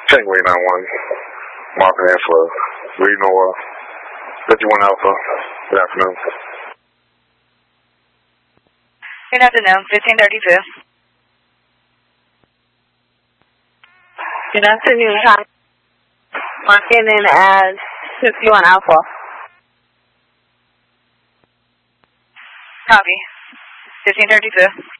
Tankway 91, Marvin Answer, Reed Noah, 51 Alpha. Good afternoon. Good afternoon, 1532. Good afternoon, Tom. Marking in as 51 Alpha. Copy, 1532.